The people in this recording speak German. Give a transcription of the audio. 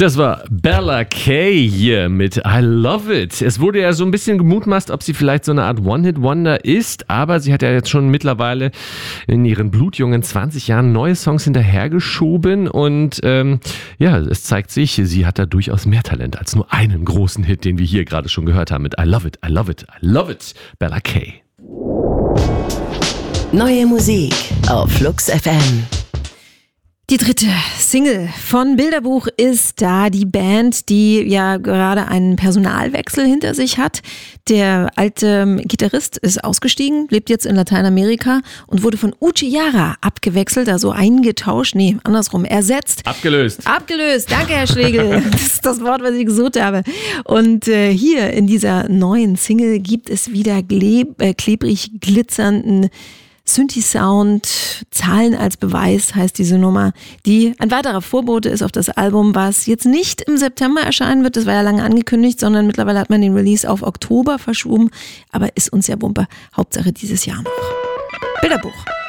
Das war Bella Kay hier mit I Love It. Es wurde ja so ein bisschen gemutmaßt, ob sie vielleicht so eine Art One-Hit-Wonder ist, aber sie hat ja jetzt schon mittlerweile in ihren blutjungen 20 Jahren neue Songs hinterhergeschoben und es zeigt sich, sie hat da durchaus mehr Talent als nur einen großen Hit, den wir hier gerade schon gehört haben mit I Love It, I Love It, I Love It, Bella Kay. Neue Musik auf Flux FM. Die dritte Single von Bilderbuch ist da, die Band, die ja gerade einen Personalwechsel hinter sich hat. Der alte Gitarrist ist ausgestiegen, lebt jetzt in Lateinamerika und wurde von Uchi Jara abgewechselt, also ersetzt. Abgelöst, danke Herr Schlegel, das ist das Wort, was ich gesucht habe. Und hier in dieser neuen Single gibt es wieder klebrig glitzernden Synthi-Sound, Zahlen als Beweis heißt diese Nummer, die ein weiterer Vorbote ist auf das Album, was jetzt nicht im September erscheinen wird, das war ja lange angekündigt, sondern mittlerweile hat man den Release auf Oktober verschoben, aber ist uns ja Wumpe, Hauptsache dieses Jahr noch. Bilderbuch.